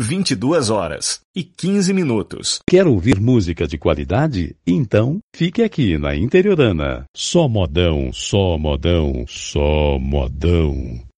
22h15. Quer ouvir música de qualidade? Então, fique aqui na Interiorana. Só modão, só modão, só modão.